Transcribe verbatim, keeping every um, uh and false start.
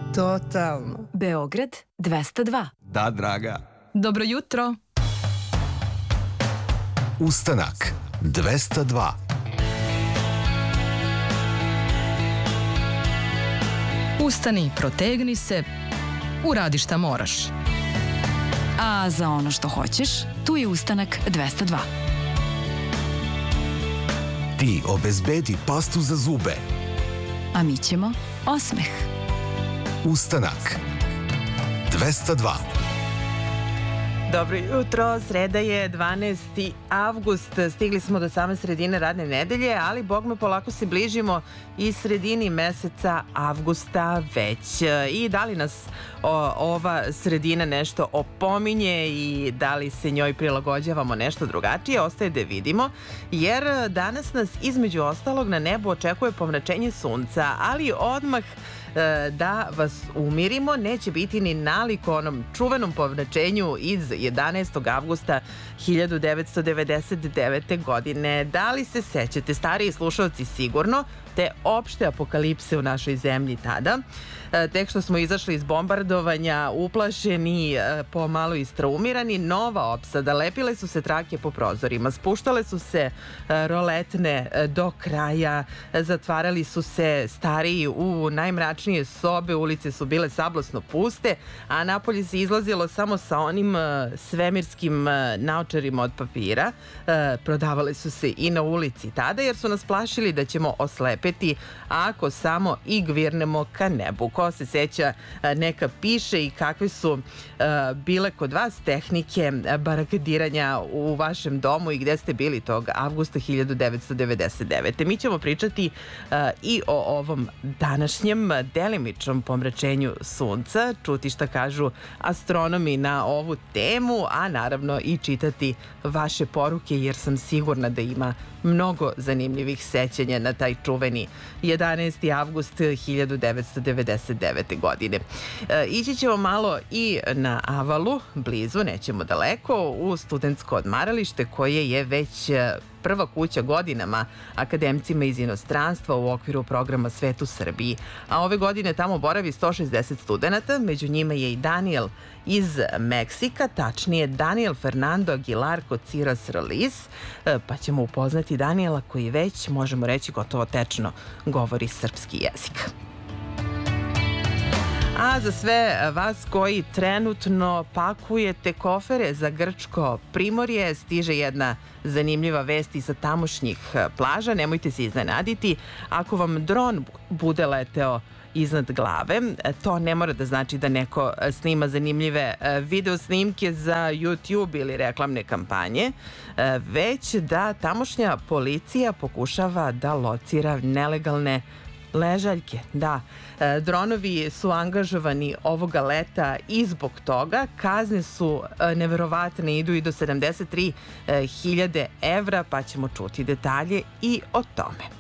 Totalno. Beograd dvesta dva. Da, draga. Dobro jutro. Ustanak dvesta dva. Ustani, protegni se, uradi šta moraš. A za ono što hoćeš, tu je Ustanak dvesta dva. Ti obezbedi pastu za zube. A mi ćemo osmeh. Ustanak dvesta dva. Dobro jutro, sreda je dvanaesti avgust, stigli smo do same sredine radne nedelje, ali bog me polako se bližimo i sredini meseca avgusta već. I da li nas o, ova sredina nešto opominje i da li se njoj prilagođavamo nešto drugačije, ostaje da vidimo, jer danas nas između ostalog na nebu očekuje pomračenje sunca, ali odmah da vas umirimo, neće biti ni nalik onom čuvenom pomračenju iz jedanaestog avgusta hiljadu devetsto devedeset devete. godine. Da li se sećate, stariji slušalci sigurno, te opšte apokalipse u našoj zemlji tada? Tek što smo izašli iz bombardovanja, uplašeni, pomalo istraumirani, nova opsada, lepile su se trake po prozorima, spuštale su se roletne do kraja, zatvarali su se stariji u najmračnije sobe, ulice su bile sablasno puste, a napolje se izlazilo samo sa onim svemirskim naočarima od papira. Prodavale su se i na ulici tada, jer su nas plašili da ćemo oslepeti ako samo i gvirnemo ka nebu. Ko se seća, neka piše i kakve su uh, bile kod vas tehnike barakadiranja u vašem domu i gde ste bili tog avgusta hiljadu devetsto devedeset devete. Mi ćemo pričati uh, i o ovom današnjem delimičnom pomračenju sunca, čuti šta kažu astronomi na ovu temu, a naravno i čitati vaše poruke, jer sam sigurna da ima mnogo zanimljivih sećanja na taj čuveni jedanaesti avgust hiljadu devetsto devedeset devete. godine. E, ići ćemo malo i na Avalu, blizu, nećemo daleko, u studentsko odmaralište koje je već prva kuća godinama akademcima iz inostranstva u okviru programa Svet u Srbiji. A ove godine tamo boravi sto šezdeset studenata, među njima je i Daniel iz Meksika, tačnije Daniel Fernando Aguilar Cociras Rolis, pa ćemo upoznati Daniela koji već, možemo reći, gotovo tečno govori srpski jezik. A za sve vas koji trenutno pakujete kofere za grčko primorje, stiže jedna zanimljiva vest sa tamošnjih plaža. Nemojte se iznenaditi ako vam dron bude leteo iznad glave. To ne mora da znači da neko snima zanimljive video snimke za YouTube ili reklamne kampanje, već da tamošnja policija pokušava da locira nelegalne ležaljke. Da, dronovi su angažovani ovoga leta i zbog toga. Kazne su neverovatne, idu i do sedamdeset tri hiljade evra, pa ćemo čuti detalje i o tome.